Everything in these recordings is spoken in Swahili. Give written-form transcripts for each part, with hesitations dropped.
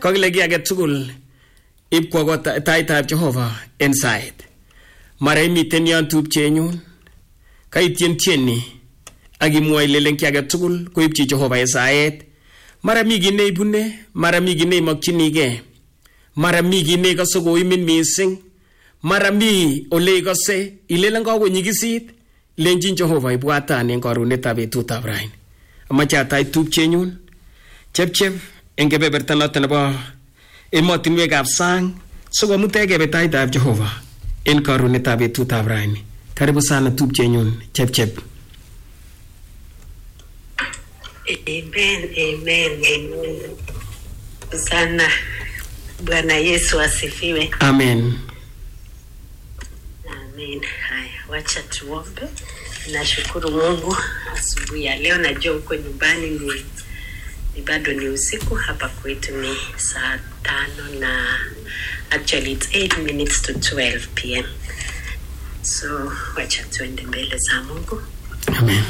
Kogile ki age tugul ib kwa taitab Jehova en sait. Mara imiten yon tupchenyun kaitien tieni agimwoi lelen ki age tugul koibchi Jehova en sait. Mara mi gine ibune, mara mi gine makchinige. Mara mi gine kasogoimin mising. Mara mi ole ikose ilelen kagonyigisit lenjin Jehova ibwatan en karunetab betutab raini. Amache atai tupchenyun chepchep en kebeberta noton nebo emotinwekab sang sikomute kebe taitab Jehova en karunetab betutab raini. Karibu sana tupchenyun chepchep. Amen, amen, amen. Sana Bwana Yesu asifiwe. Amen. Amen. Haya, wacha tuombe. Nashukuru Mungu asubuhi ya leo, najua uko nyumbani ni bado ni usiku, hapa kwetu ni saa 5 na actually it's 8 minutes to 12 p.m. So wacha tuende mbele za Mungu. Amen.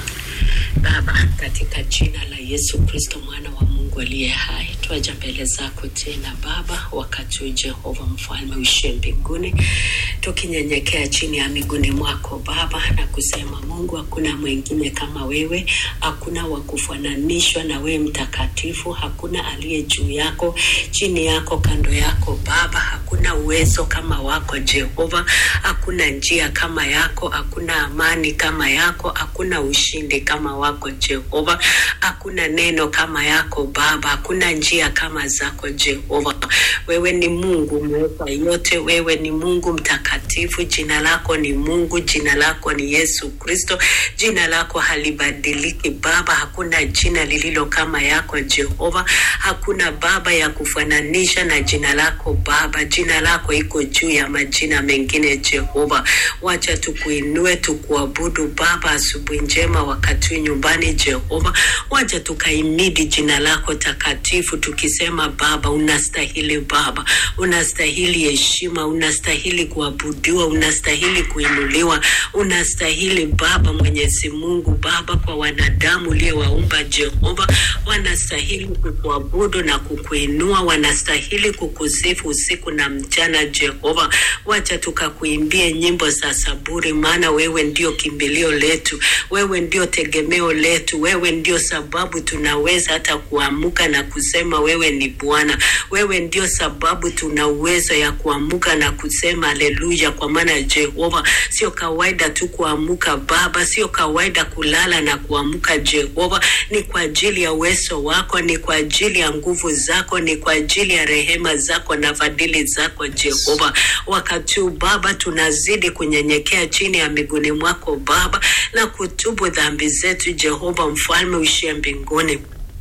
Baba, katika jina la Yesu Kristo mwana wa Mungu aliye hai, twaja mbele zako tena Baba, wakati Jehova mfalme uishe mbinguni, tukinyenyekea chini ya miguuni mwako Baba na kusema Mungu, hakuna mwingine kama wewe, hakuna wa kufananishwa na wewe mtakatifu, hakuna aliye juu yako, chini yako, kando yako Baba, hakuna uwezo kama wako Jehova, hakuna njia kama yako, hakuna amani kama yako, hakuna ushindi kama wako Jehova, hakuna neno kama yako Baba, hakuna njia kama zako Jehova. Wewe ni Mungu mweza yote, wewe ni Mungu mtakatifu, jina lako ni Mungu, jina lako ni Yesu Kristo, jina lako halibadiliki Baba, hakuna jina lililo kama yako Jehova, hakuna Baba ya kufananisha na jina lako Baba, jina lako iko juu ya majina mengine Jehova. Wacha tukuinue, tukuabudu Baba asubuhi njema wakati nyumbani Jehova. Wacha tukaimidi jina lako takatifu tukisema Baba unastahili Baba, unastahili heshima, unastahili kuabudiwa, unastahili kuinuliwa, unastahili Baba Mwenyezi Mungu Baba, kwa wanadamu uliowaumba Jehova, wanastahili kukuabudu na kukuinua, wanastahili kukusifu usiku na mchana Jehova. Wacha tukakuimbie nyimbo za saburi, maana wewe ndio kimbilio letu, wewe ndio tegemeo letu, wewe ndio sababu tunaweza hata kuamuka na kusema wewe ni Bwana, wewe ndio sababu tuna uwezo ya kuamuka na kusema haleluya, kwa maana Jehova sio kawaida tu kuamuka Baba, sio kawaida kulala na kuamuka Jehova, ni kwa ajili ya uwezo wako, ni kwa ajili ya nguvu zako, ni kwa ajili ya rehema zako na fadhili zako Jehova. Wakati Baba tunazidi kunyenyekea chini ya miguuni mwako Baba na kutubu dhambi zetu Jehova mfalme uishie mbinguni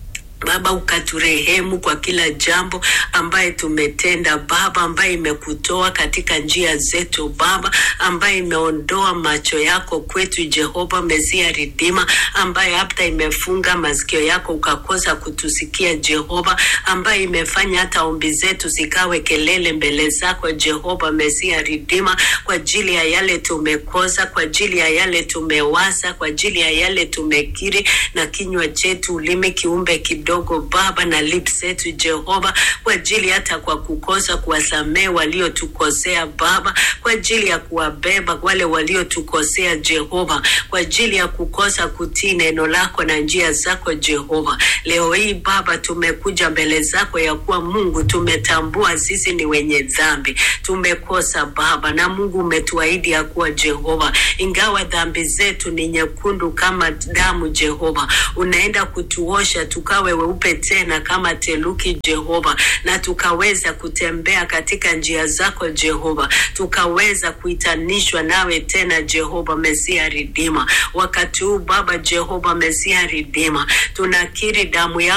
Baba, ukaturehemu kwa kila jambo ambaye tumetenda Baba, ambaye imekutoa katika njia zetu Baba, ambaye imeondoa macho yako kwetu Jehova Mesia Ridima, ambaye hata imefunga masikio yako ukakosa kutusikia Jehova, ambaye imefanya hata ombi zetu zikawe kelele mbele zako Jehova Mesia Ridima, kwa ajili ya yale tumekosa, kwa ajili ya yale tumewaza, kwa ajili ya yale tumekiri na kinywa chetu, ulimi, kiumbe kidogo Baba na lips zetu Jehova, kwa ajili hata kwa kukosa kuwasamehe waliotukosea Baba, kwa ajili ya kuwabeba wale waliotukosea Jehova, kwa ajili ya kukosa kutii neno lako na njia zako Jehova. Leo hii Baba tumekuja mbele zako ya kuwa Mungu, tumetambua sisi ni wenye dhambi, tumekosa Baba, na Mungu umetuahidi ya kuwa Jehova, ingawa dhambi zetu ni nyekundu kama damu Jehova, unaenda kutuosha tukawe weupe tena kama teluki Jehova, na tukaweza kutembea katika njia zako Jehova, tukaweza kuitanishwa nawe tena Jehova Mesia Ridima. Wakati huu Baba Jehova Mesia Ridima, tunakiri damu yako